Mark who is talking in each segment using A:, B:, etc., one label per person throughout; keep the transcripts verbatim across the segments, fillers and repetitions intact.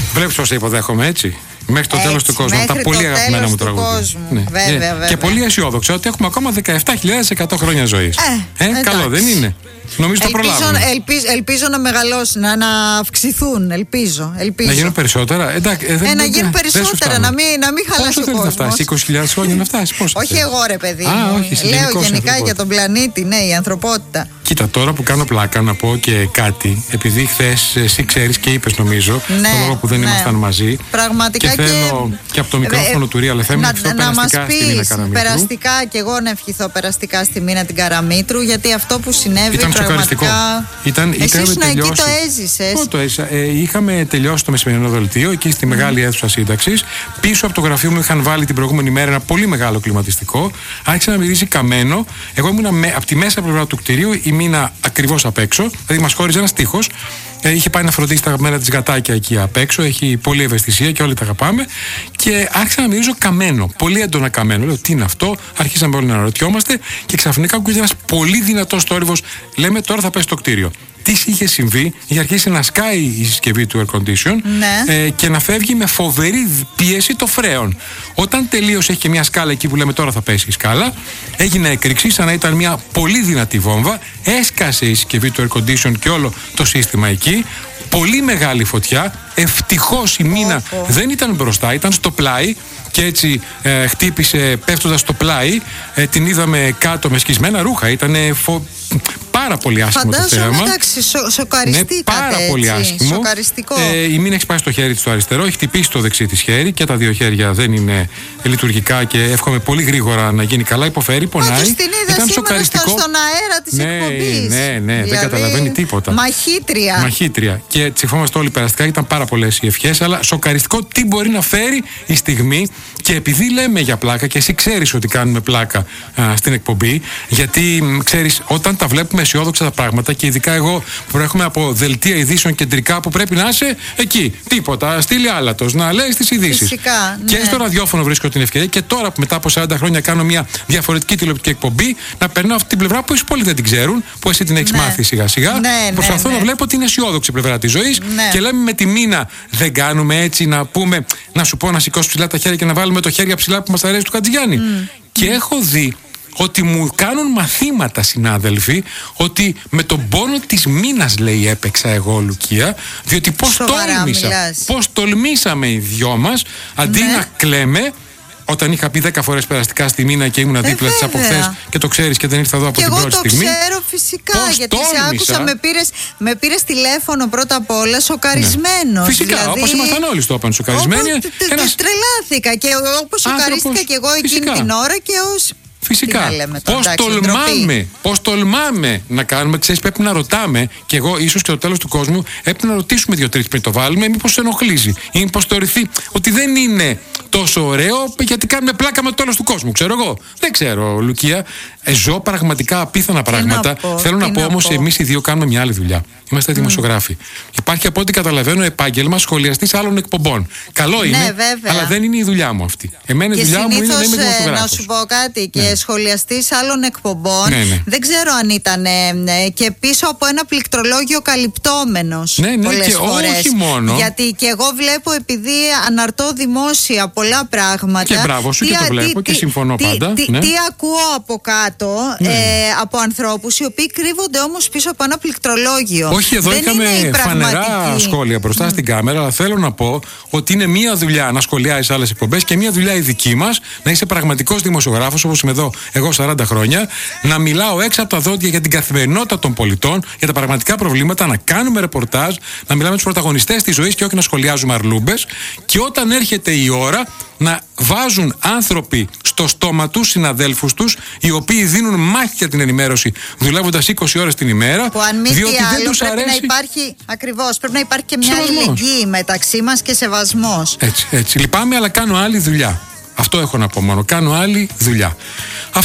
A: Βλέπεις πώς υποδέχομαι, έτσι. Μέχρι το τέλος του κόσμου. Τα πολύ αγαπημένα μου τραγούδια. Ναι.
B: Βέβαια, βέβαια.
A: Και πολύ αισιόδοξα ότι έχουμε ακόμα δεκαεπτά χιλιάδες εκατό χρόνια ζωής. Ε, ε, καλό, δεν είναι? Νομίζω το προλάβουμε.
B: Ελπίζω, ελπίζω να μεγαλώσουν, να, να αυξηθούν. Ελπίζω, ελπίζω.
A: Να γίνουν περισσότερα. Εντάξει, ε, δεν,
B: ε, να
A: δεν,
B: γίνουν
A: δεν,
B: περισσότερα,
A: δεν
B: να μην, να μην χαλάσει
A: πόσο
B: ο κόσμος.
A: Πόσο θέλει να φτάσει, είκοσι χιλιάδες χρόνια να φτάσει? Πόσο
B: όχι
A: θέλει?
B: Εγώ ρε παιδί
A: Α,
B: μου.
A: όχι,
B: λέω γενικά για τον πλανήτη, ναι, η ανθρωπότητα.
A: Κοίτα, τώρα που κάνω πλάκα να πω και κάτι, επειδή χθες εσύ ξέρεις και είπες νομίζω,
B: ναι,
A: τον λόγο που δεν
B: ναι.
A: ήμασταν μαζί.
B: Πραγματικά
A: και θέλω και, και από το μικρόφωνο ε, του Real εφ εμ να ευχηθώ περαστικά στη Μίνα Καραμήτρου.
B: Περαστικά και εγώ να ευχηθώ περαστικά στη Μίνα την Καραμήτρου, γιατί αυτό που συνέβη
A: ήταν πραγματικά. Ήταν,
B: Εσύ ήσουν εκεί, το έζησες.
A: Εγώ το έζησα. Ε, είχαμε τελειώσει το μεσημερινό δελτίο εκεί στη μεγάλη αίθουσα σύνταξης. Πίσω από το γραφείο μου είχαν βάλει την προηγούμενη μέρα ένα πολύ μεγάλο κλιματιστικό. Άρχισε να μυρίζει καμένο. Εγώ ήμουν με, από τη μέσα πλευρά του κτηρίου, η Μίνα ακριβώς απ' έξω. Δηλαδή μας χώριζε ένας τοίχος. Ε, είχε πάει να φροντίσει τα αγαπημένα της γατάκια εκεί απ' έξω. Έχει πολλή ευαισθησία και όλοι τα αγαπάμε. Και άρχισα να μυρίζω καμένο. Πολύ έντονα καμένο. Λέω τι είναι αυτό. Αρχίσαμε όλοι να αναρωτιόμαστε. Και ξαφνικά ακούγεται ένας πολύ δυνατός θόρυβος. Λέμε τώρα θα πέσει το κτίριο. Τι είχε συμβεί? Είχε αρχίσει να σκάει η συσκευή του air condition,
B: ναι.
A: ε, και να φεύγει με φοβερή πίεση το φρέον. Όταν τελείωσε, έχει και μια σκάλα εκεί που λέμε τώρα θα πέσει η σκάλα. Έγινε έκρηξη, σαν να ήταν μια πολύ δυνατή βόμβα. Έσκασε η συσκευή του air condition και όλο το σύστημα εκεί. Πολύ μεγάλη φωτιά. Ευτυχώς η Μίνα oh, oh. δεν ήταν μπροστά, ήταν στο πλάι. Και έτσι ε, χτύπησε πέφτοντας στο πλάι. Ε, την είδαμε κάτω με σκισμένα ρούχα. Ήταν φο... πάρα πολύ άσχημο το θέμα.
B: Φαντάζομαι, εντάξει, σο, σοκαριστήκατε.
A: Ναι, πάρα έτσι, πολύ άσχημο.
B: Σοκαριστικό.
A: Ε, η Μίνα έχει πάει στο χέρι της το αριστερό, έχει χτυπήσει το δεξί της χέρι και τα δύο χέρια δεν είναι λειτουργικά και εύχομαι πολύ γρήγορα να γίνει καλά. Υποφέρει, πονάει.
B: Όντως την είδα
A: ήταν
B: σήμερα
A: σοκαριστικό.
B: στον αέρα της
A: ναι,
B: εκπομπής.
A: Ναι, ναι,
B: δηλαδή,
A: δεν καταλαβαίνει τίποτα.
B: Μαχήτρια.
A: Μαχήτρια. Και τσιφόμαστε όλοι περαστικά, ήταν πάρα πολλές οι ευχές, αλλά σοκαριστικό τι μπορεί να φέρει η στιγμή. Και επειδή λέμε για πλάκα και εσύ ξέρεις ότι κάνουμε πλάκα α, στην εκπομπή, γιατί ξέρεις, όταν τα βλέπουμε αισιόδοξα τα πράγματα και ειδικά εγώ που προέρχομαι από δελτία ειδήσεων κεντρικά που πρέπει να είσαι εκεί, τίποτα, στείλει άλατος, να λέει τις ειδήσεις.
B: Φυσικά,
A: και
B: ναι.
A: στο ραδιόφωνο βρίσκω την ευκαιρία και τώρα που μετά από σαράντα χρόνια κάνω μια διαφορετική τηλεοπτική εκπομπή να περνάω αυτή την πλευρά που πολλοί δεν την ξέρουν, που εσύ την έχεις
B: ναι.
A: μάθει σιγά σιγά.
B: Ναι,
A: Προσπαθώ
B: ναι, ναι.
A: να βλέπω την αισιόδοξη πλευρά της ζωής
B: ναι.
A: και λέμε με τη Μίνα δεν κάνουμε έτσι να πούμε, να σου πω να σηκώσει ψηλά τα χέρια και να βάλουμε το χέρι ψηλά που μας αρέσει του Χατζηγιάννη. Mm. Και mm. έχω δει ότι μου κάνουν μαθήματα συνάδελφοι ότι με τον πόνο της Μίνας λέει έπαιξα εγώ Λουκία, διότι πως τόλμησα, πως τολμήσαμε οι δυο μας αντί ναι. να κλαίμε. Όταν είχα πει δέκα φορές περαστικά στη Μίνα και ήμουν δίπλα της από χθες και το ξέρεις και δεν ήρθα εδώ από
B: και
A: την πρώτη στιγμή.
B: Και εγώ το ξέρω φυσικά,
A: πώς
B: γιατί
A: τόλμησα.
B: σε άκουσα, με πήρες, με πήρες τηλέφωνο πρώτα απ' όλα σοκαρισμένος.
A: Ναι. Φυσικά, δηλαδή, όπως ήμασταν όλοι στο όπαν σοκαρισμένοι.
B: Όπως ένας... τρελάθηκα και όπως σοκαρίστηκα και εγώ εκείνη
A: φυσικά.
B: την ώρα και ως...
A: Φυσικά. Πώς τολμάμε, πώς τολμάμε να κάνουμε, ξέρεις, πρέπει να ρωτάμε, και εγώ ίσως και το τέλος του κόσμου έπρεπε να ρωτήσουμε δύο-τρεις πριν το βάλουμε, μήπως σε ενοχλήσει ή μήπως θεωρηθεί ότι δεν είναι τόσο ωραίο γιατί κάνουμε πλάκα με το τέλος του κόσμου. Ξέρω εγώ. Δεν ξέρω, Λουκία. Ε, ζω πραγματικά απίθανα πράγματα.
B: πω,
A: Θέλω να πω όμως, εμείς οι δύο κάνουμε μια άλλη δουλειά. Είμαστε δημοσιογράφοι. Mm. Υπάρχει από ό,τι καταλαβαίνω επάγγελμα σχολιαστής άλλων εκπομπών. Καλό είναι,
B: ναι, αλλά
A: δεν είναι η δουλειά μου αυτή. Εμένα η δουλειά μου είναι να είμαι δημοσιογράφος.
B: Να σου πω κάτι, και
A: ναι.
B: σχολιαστής άλλων εκπομπών.
A: Ναι, ναι.
B: Δεν ξέρω αν ήταν ναι, και πίσω από ένα πληκτρολόγιο καλυπτόμενος.
A: Ναι, ναι,
B: πολλές
A: και
B: φορές.
A: όχι μόνο.
B: Γιατί και εγώ βλέπω, επειδή αναρτώ δημόσια πολλά πράγματα.
A: Και μπράβο σου, τι, και το βλέπω τι, και συμφωνώ
B: τι,
A: πάντα.
B: Τι,
A: ναι.
B: τι ακούω από κάτω ναι. ε, από ανθρώπους οι οποίοι κρύβονται όμως πίσω από ένα πληκτρολόγιο.
A: Όχι, εδώ
B: δεν
A: είχαμε φανερά σχόλια μπροστά mm. στην κάμερα, αλλά θέλω να πω ότι είναι μία δουλειά να σχολιάζεις άλλες εκπομπές και μία δουλειά η δική μας να είσαι πραγματικός δημοσιογράφος, όπως είμαι εδώ εγώ σαράντα χρόνια, να μιλάω έξω από τα δόντια για την καθημερινότητα των πολιτών, για τα πραγματικά προβλήματα, να κάνουμε ρεπορτάζ, να μιλάμε με τους πρωταγωνιστές της ζωής και όχι να σχολιάζουμε αρλούμπες. Και όταν έρχεται η ώρα να βάζουν άνθρωποι στο στόμα τους, συναδέλφους τους, οι οποίοι δίνουν μάχη για την ενημέρωση, δουλεύοντας είκοσι ώρες την ημέρα.
B: Που αν μη τι άλλο
A: τους
B: πρέπει
A: αρέσει...
B: να υπάρχει, ακριβώς, πρέπει να υπάρχει και μια
A: σεβασμός.
B: αλληλεγγύη μεταξύ μας και σεβασμός.
A: Έτσι, έτσι. Λυπάμαι, αλλά κάνω άλλη δουλειά. Αυτό έχω να πω μόνο. Κάνω άλλη δουλειά. Αυτό.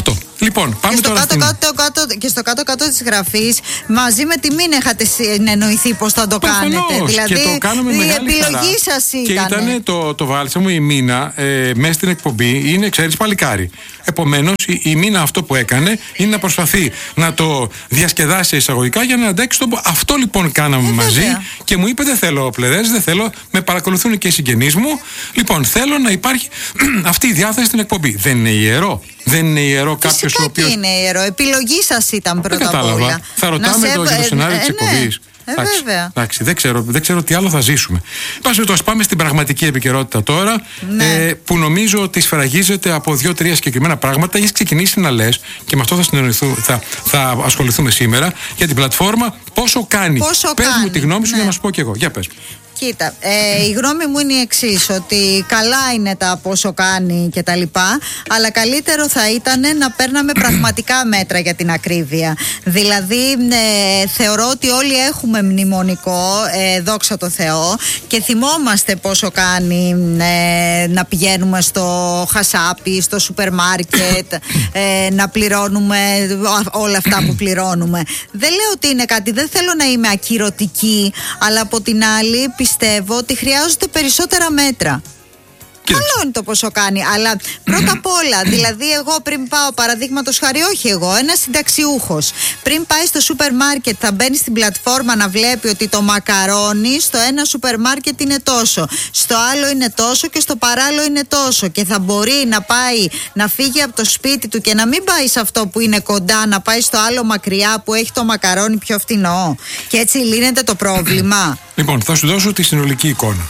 A: Λοιπόν, πάμε
B: και στο
A: τώρα
B: κάτω,
A: στην...
B: κάτω, κάτω, και στο κάτω-κάτω της γραφής, μαζί με τη Μίνα είχατε συνεννοηθεί πώς θα το
A: Προφανώς,
B: κάνετε. Δηλαδή,
A: και το κάνουμε
B: η
A: μεγάλη
B: επιλογή
A: χαρά.
B: σας ήταν.
A: Και ήταν το, το βάλσαμο, η Μίνα, ε, μέσα στην εκπομπή, είναι, ξέρεις, παλικάρι. Επομένως, η, η Μίνα αυτό που έκανε είναι να προσπαθεί να το διασκεδάσει εισαγωγικά για να αντέξει τον. Αυτό λοιπόν κάναμε
B: ε,
A: μαζί
B: βέβαια.
A: και μου είπε: δεν θέλω πλεδές, δεν θέλω. Με παρακολουθούν και οι συγγενείς μου. Λοιπόν, θέλω να υπάρχει αυτή η διάθεση στην εκπομπή. Δεν είναι ιερό. Δεν είναι ιερό κάποιο ο οποίο.
B: Δεν είναι ιερό. Επιλογή σας ήταν πρώτα απ' όλα.
A: Θα ρωτάμε το, για το σενάριο της εκπομπής.
B: Ε, βέβαια.
A: Εντάξει, δεν ξέρω, δεν ξέρω τι άλλο θα ζήσουμε. Πάση περιπτώσει, πάμε στην πραγματική επικαιρότητα τώρα,
B: ναι.
A: ε, που νομίζω ότι σφραγίζεται από δύο-τρία συγκεκριμένα πράγματα. Έχει ξεκινήσει να λες, και με αυτό θα, θα, θα ασχοληθούμε σήμερα, για την πλατφόρμα Πόσο Κάνει.
B: Πόσο
A: πες
B: κάνει,
A: μου τη γνώμη σου,
B: ναι.
A: για να σου πω κι εγώ. Για πες.
B: Κοίτα, ε, η γνώμη μου είναι η εξής, ότι καλά είναι τα πόσο κάνει και τα λοιπά, αλλά καλύτερο θα ήταν να παίρναμε πραγματικά μέτρα για την ακρίβεια. Δηλαδή, ε, θεωρώ ότι όλοι έχουμε μνημονικό, ε, δόξα τω Θεώ, και θυμόμαστε πόσο κάνει ε, να πηγαίνουμε στο χασάπι, στο σούπερ μάρκετ, ε, να πληρώνουμε όλα αυτά που πληρώνουμε. Δεν λέω ότι είναι κάτι, δεν θέλω να είμαι ακυρωτική, αλλά από την άλλη πιστεύω ότι χρειάζονται περισσότερα μέτρα. Καλό είναι το πόσο κάνει, αλλά πρώτα απ' όλα, δηλαδή εγώ πριν πάω, παραδείγματος χάρη, όχι εγώ, ένας συνταξιούχος, πριν πάει στο σούπερ μάρκετ θα μπαίνει στην πλατφόρμα να βλέπει ότι το μακαρόνι στο ένα σούπερ μάρκετ είναι τόσο, στο άλλο είναι τόσο και στο παράλληλο είναι τόσο, και θα μπορεί να πάει να φύγει από το σπίτι του και να μην πάει σε αυτό που είναι κοντά, να πάει στο άλλο μακριά που έχει το μακαρόνι πιο φτηνό, και έτσι λύνεται το πρόβλημα.
A: Λοιπόν, θα σου δώσω τη συνολική εικόνα.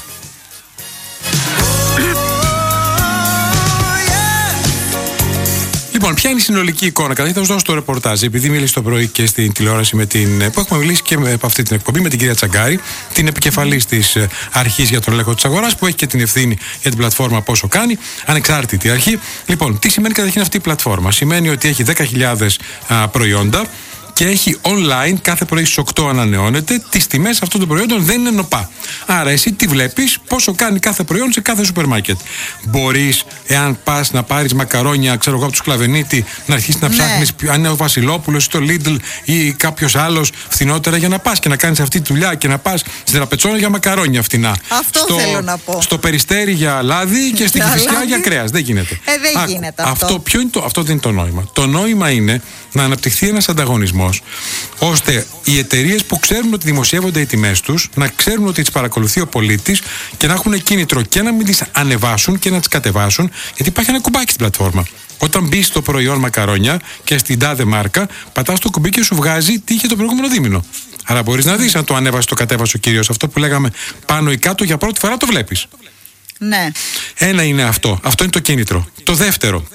A: Λοιπόν, ποια είναι η συνολική εικόνα? Καταρχήν θα σου δώσω το ρεπορτάζ. Επειδή μίλησε το πρωί και στην τηλεόραση με την. Που έχουμε μιλήσει και από αυτή την εκπομπή με την κυρία Τσαγκάρη, την επικεφαλής της αρχής για τον έλεγχο της αγοράς, που έχει και την ευθύνη για την πλατφόρμα Πόσο Κάνει, ανεξάρτητη αρχή. Λοιπόν, τι σημαίνει καταρχήν αυτή η πλατφόρμα? Σημαίνει ότι έχει δέκα χιλιάδες α, προϊόντα και έχει online, κάθε πρωί στις οκτώ ανανεώνεται, τις τιμές αυτών των προϊόντων, δεν είναι νοπά. Άρα εσύ τι βλέπεις, πόσο κάνει κάθε προϊόν σε κάθε σούπερ μάρκετ. Μπορείς, εάν πας να πάρεις μακαρόνια, ξέρω εγώ, από τους Κλαβενίτη, να αρχίσεις να ψάχνεις ναι. αν είναι ο Βασιλόπουλος ή το Lidl ή κάποιος άλλος φθηνότερα, για να πας και να κάνεις αυτή τη δουλειά και να πας στην Τραπετσόνα για μακαρόνια φθηνά.
B: Αυτό
A: στο,
B: θέλω να πω.
A: Στο Περιστέρι για λάδι και στην Κηφισιά για κρέας. Δεν γίνεται.
B: Ε, δεν
A: Α,
B: γίνεται αυτό.
A: Αυτό, ποιο είναι το, αυτό δεν είναι το νόημα. Το νόημα είναι να αναπτυχθεί ένας ανταγωνισμός, ώστε οι εταιρείες που ξέρουν ότι δημοσιεύονται οι τιμές τους να ξέρουν ότι τις παρακολουθεί ο πολίτης και να έχουν κίνητρο και να μην τις ανεβάσουν και να τις κατεβάσουν, γιατί υπάρχει ένα κουμπάκι στην πλατφόρμα. Όταν μπεις στο προϊόν μακαρόνια και στην τάδε μάρκα, πατάς το κουμπί και σου βγάζει τι είχε το προηγούμενο δίμηνο. Άρα μπορείς να δεις αν το ανέβασε, το κατέβασε ο κύριος. Αυτό που λέγαμε πάνω ή κάτω, για πρώτη φορά το βλέπεις.
B: Ναι.
A: Ένα είναι αυτό. Αυτό είναι το κίνητρο. Το δεύτερο.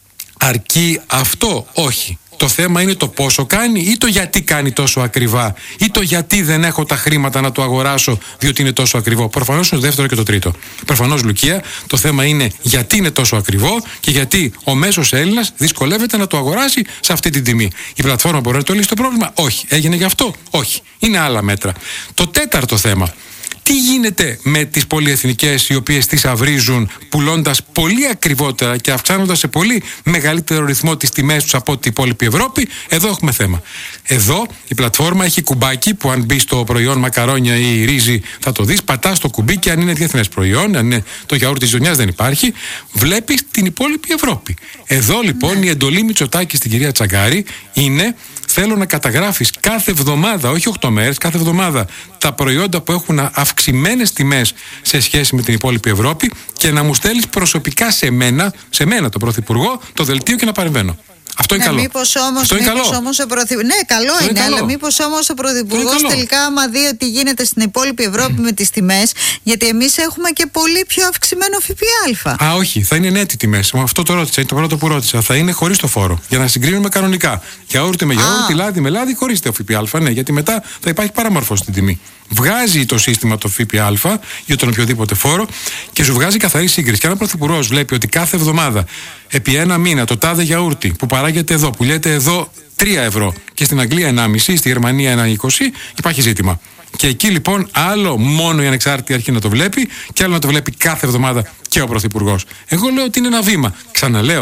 A: Αρκεί αυτό? Όχι. Το θέμα είναι το πόσο κάνει ή το γιατί κάνει τόσο ακριβά ή το γιατί δεν έχω τα χρήματα να το αγοράσω διότι είναι τόσο ακριβό. Προφανώς είναι το δεύτερο και το τρίτο. Προφανώς, Λουκία, το θέμα είναι γιατί είναι τόσο ακριβό και γιατί ο μέσος Έλληνας δυσκολεύεται να το αγοράσει σε αυτή την τιμή. Η πλατφόρμα μπορεί να το λύσει το πρόβλημα? Όχι. Έγινε γι' αυτό? Όχι. Είναι άλλα μέτρα. Το τέταρτο θέμα. Τι γίνεται με τις πολυεθνικές οι οποίες τις αυρίζουν πουλώντας πολύ ακριβότερα και αυξάνοντας σε πολύ μεγαλύτερο ρυθμό τις τιμές τους από την υπόλοιπη Ευρώπη? Εδώ έχουμε θέμα. Εδώ η πλατφόρμα έχει κουμπάκι που αν μπει στο προϊόν μακαρόνια ή ρύζι θα το δεις, πατάς το κουμπί και αν είναι διεθνές προϊόν, αν είναι το γιαούρτι της Ζωνιάς δεν υπάρχει, βλέπεις την υπόλοιπη Ευρώπη. Εδώ λοιπόν ναι. η εντολή Μητσοτάκη στην κυρία Τσαγκάρη είναι: θέλω να καταγράφεις κάθε εβδομάδα, όχι οκτώ μέρες, κάθε εβδομάδα τα προϊόντα που έχουν αυξημένες τιμές σε σχέση με την υπόλοιπη Ευρώπη και να μου στέλνεις προσωπικά σε μένα, σε μένα τον Πρωθυπουργό, το δελτίο και να παρεμβαίνω. Αυτό είναι
B: ναι,
A: καλό.
B: Μήπως όμως,
A: Αυτό είναι
B: μήπως
A: καλό.
B: Όμως ο πρωθυ... Ναι, καλό είναι, είναι καλό. Αλλά μήπως όμως ο Πρωθυπουργός τελικά, άμα δει ότι γίνεται στην υπόλοιπη Ευρώπη με τις τιμές, γιατί εμείς έχουμε και πολύ πιο αυξημένο ΦΠΑ.
A: Α, όχι, θα είναι νέτι τιμές. Αυτό το ρώτησα, είναι το πρώτο που ρώτησα. Θα είναι χωρίς το φόρο. Για να συγκρίνουμε κανονικά. Γιαούρτι με γιαούρτι, λάδι με λάδι, χωρίς το ΦΠΑ. Ναι, γιατί μετά θα υπάρχει παραμορφό στην τιμή. Βγάζει το σύστημα το ΦΠΑ για τον οποιοδήποτε φόρο και σου βγάζει καθαρή σύγκριση. Και αν ο Πρωθυπουργός βλέπει ότι κάθε εβδομάδα επί ένα μήνα το τάδε γιαούρτι που παράγεται εδώ, που λέτε εδώ τρία ευρώ και στην Αγγλία ενάμιση, στη Γερμανία ένα είκοσι, υπάρχει ζήτημα. Και εκεί λοιπόν άλλο μόνο η ανεξάρτητη αρχή να το βλέπει και άλλο να το βλέπει κάθε εβδομάδα και ο Πρωθυπουργός. Εγώ λέω ότι είναι ένα βήμα. Ξαναλέω,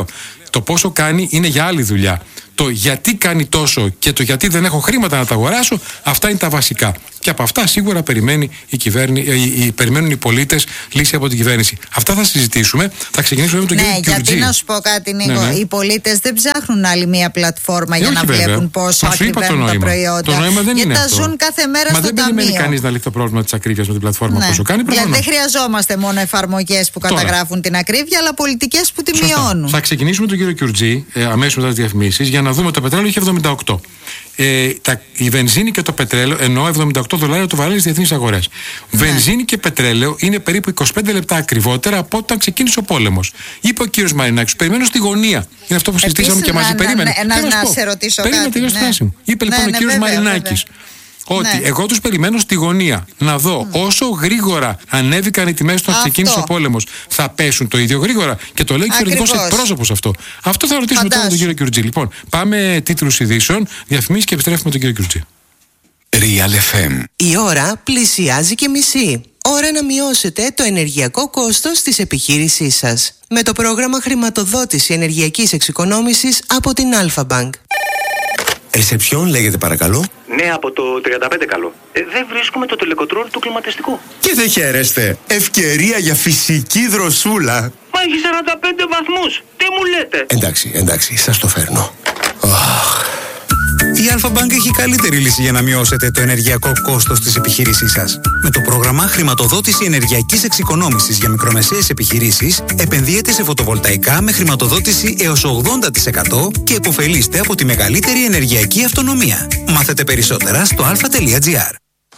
A: Το πόσο κάνει είναι για άλλη δουλειά. Το γιατί κάνει τόσο και το γιατί δεν έχω χρήματα να τα αγοράσω, αυτά είναι τα βασικά. Και από αυτά σίγουρα περιμένει η κυβέρνη, οι, οι, περιμένουν οι πολίτες λύση από την κυβέρνηση. Αυτά θα συζητήσουμε. Θα ξεκινήσουμε με τον
B: ναι,
A: κύριο Κιουρτζή.
B: Γιατί να σου πω κάτι, Νίκο. Ναι, ναι. Οι πολίτες δεν ψάχνουν άλλη μία πλατφόρμα
A: ε,
B: για να
A: βέβαια.
B: βλέπουν πόσο ακριβένουν τα προϊόντα.
A: Το νόημα δεν
B: γιατί
A: είναι
B: τα
A: αυτό.
B: Ζουν κάθε μέρα
A: Μα
B: στο
A: δεν
B: ταμείο.
A: περιμένει κανείς να λύσει το πρόβλημα της ακρίβειας με την πλατφόρμα
B: ναι.
A: πόσο κάνει.
B: Δηλαδή δεν χρειαζόμαστε μόνο εφαρμογές που καταγράφουν Τώρα. την ακρίβεια, αλλά πολιτικές που τη
A: Σωστά.
B: μειώνουν.
A: Θα ξεκινήσουμε τον κύριο Κιουρτζή ε, αμέσως μετά τις διαφημίσεις για να δούμε το πετρέλαιο είχε εβδομήντα οκτώ. Ε, τα, η βενζίνη και το πετρέλαιο, ενώ εβδομήντα οκτώ δολάρια το βαρέλι στις διεθνείς αγορές. Ναι. Βενζίνη και πετρέλαιο είναι περίπου είκοσι πέντε λεπτά ακριβότερα από όταν ξεκίνησε ο πόλεμος. Είπε ο κύριος Μαρινάκης, περιμένω στη γωνία. Είναι αυτό που συζητήσαμε και μαζί. Περίμενε.
B: Να, να, να, να σε ρωτήσω
A: Περίμενε, κάτι. Ναι. Είπε λοιπόν ναι, ο κύριος ναι, Μαρινάκης ότι ναι. εγώ τους περιμένω στη γωνία να δω mm. όσο γρήγορα ανέβηκαν οι τιμές όταν ξεκίνησε ο πόλεμος, θα πέσουν το ίδιο γρήγορα. Και το λέει και ο εξωτερικός εκπρόσωπος αυτό. Αυτό θα ρωτήσουμε τώρα τον κύριο Κιουρτζή. Λοιπόν, πάμε τίτλους ειδήσεων, διαφημίσεις και επιστρέφουμε τον κύριο Κιουρτζή.
C: Real εφ εμ.
D: Η ώρα πλησιάζει και μισή. Ώρα να μειώσετε το ενεργειακό κόστος της επιχείρησής σας. Με το πρόγραμμα χρηματοδότηση ενεργειακής εξοικονόμησης από την Alpha Bank.
C: Ρεσεψιόν λέγεται παρακαλώ.
E: Ναι, από το τριάντα πέντε καλό. Ε, δεν βρίσκουμε το τελεκοτρόλ του κλιματιστικού.
C: Και δεν χαίρεστε. Ευκαιρία για φυσική δροσούλα.
E: Μα έχει σαράντα πέντε βαθμούς. Τι μου λέτε.
C: Εντάξει, εντάξει, σας το φέρνω. Oh. Η Alpha Bank έχει καλύτερη λύση για να μειώσετε το ενεργειακό κόστος της επιχείρησής σας. Με το πρόγραμμα χρηματοδότηση ενεργειακής εξοικονόμησης για μικρομεσαίες επιχειρήσεις, επενδύετε σε φωτοβολταϊκά με χρηματοδότηση έως ογδόντα τοις εκατό και επωφελείστε από τη μεγαλύτερη ενεργειακή αυτονομία. Μάθετε περισσότερα στο αλφα τελεία τζι άρ.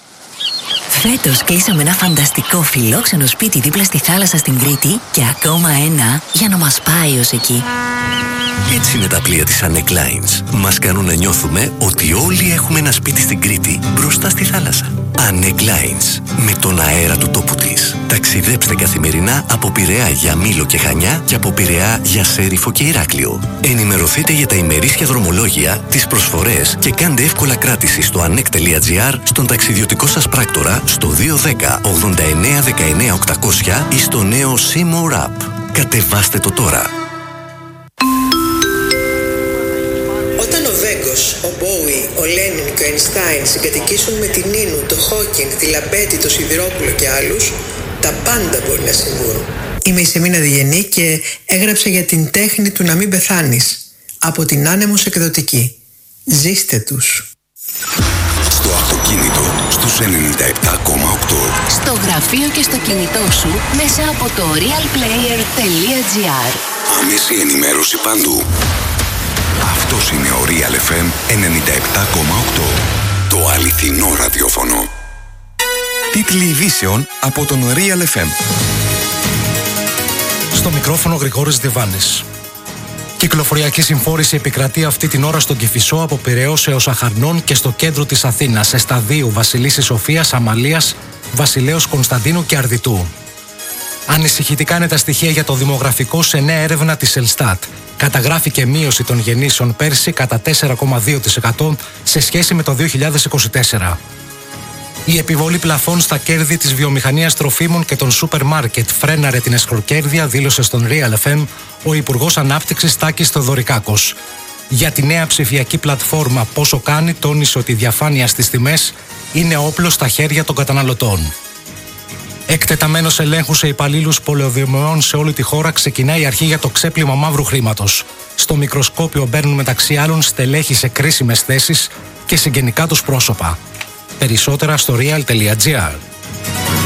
F: Φέτος κλείσαμε ένα φανταστικό φιλόξενο σπίτι δίπλα στη θάλασσα στην Κρήτη και ακόμα ένα για να μας πάει ως εκεί.
G: Έτσι είναι τα πλοία της Anec Lines. Μας κάνουν να νιώθουμε ότι όλοι έχουμε ένα σπίτι στην Κρήτη μπροστά στη θάλασσα. Anec Lines. Με τον αέρα του τόπου της. Ταξιδέψτε καθημερινά από Πειραιά για Μήλο και Χανιά και από Πειραιά για Σέριφο και Ηράκλειο. Ενημερωθείτε για τα ημερήσια δρομολόγια, τις προσφορές και κάντε εύκολα κράτηση στο anec τελεία τζι άρ, στον ταξιδιωτικό σας πράκτορα, στο δύο ένα μηδέν ογδόντα εννέα δεκαεννέα οκτακόσια ή στο νέο Seymour App. Κατεβάστε το τώρα.
D: Όταν ο Βέγκος, ο Μπόουι, ο Λένιν και ο Αϊνστάιν συγκατοικήσουν με την Νίνου, το Χόκινγκ, τη Λαμπέτη, το Σιδηρόπουλο και άλλους, τα πάντα μπορεί να συμβούν. Είμαι η Σεμίνα Διγενή και έγραψα για την τέχνη του να μην πεθάνεις. Από την Άνεμος Εκδοτική. Ζήστε τους.
C: Στο αυτοκίνητο, στους ενενήντα επτά κόμμα οκτώ.
F: Στο γραφείο και στο κινητό σου μέσα από το real player τελεία τζι άρ.
C: Άμεση ενημέρωση παντού. Αυτός είναι ο Real εφ εμ ενενήντα επτά κόμμα οκτώ. Το αληθινό ραδιόφωνο. Τίτλοι ειδήσεων από τον Real εφ εμ.
H: Στο μικρόφωνο Γρηγόρης Διβάνης. Κυκλοφοριακή συμφόρηση επικρατεί αυτή την ώρα στον Κηφισό από Πειραιώς έως Αχαρνών και στο κέντρο της Αθήνας, σε Σταδίου, Βασιλίσσης Σοφίας, Αμαλίας, Βασιλέως Κωνσταντίνου και Αρδιτού. Ανησυχητικά είναι τα στοιχεία για το δημογραφικό σε νέα έρευνα της Ελστάτ. Καταγράφηκε μείωση των γεννήσεων πέρσι κατά τέσσερα κόμμα δύο τοις εκατό σε σχέση με το δύο χιλιάδες είκοσι τέσσερα. Η επιβολή πλαφών στα κέρδη της βιομηχανίας τροφίμων και των σούπερ μάρκετ φρέναρε την εσχροκέρδεια, δήλωσε στον Real εφ εμ ο Υπουργός Ανάπτυξης Τάκης Θεοδωρικάκος. Για τη νέα ψηφιακή πλατφόρμα Πόσο Κάνει, τόνισε ότι η διαφάνεια στις τιμές είναι όπλο στα χέρια των καταναλωτών. Εκτεταμένος ελέγχου σε υπαλλήλους πολεοδομιών σε όλη τη χώρα ξεκινάει η αρχή για το ξέπλυμα μαύρου χρήματος. Στο μικροσκόπιο μπαίνουν μεταξύ άλλων στελέχη σε κρίσιμες θέσεις και συγγενικά τους πρόσωπα. Περισσότερα στο real τελεία τζι άρ.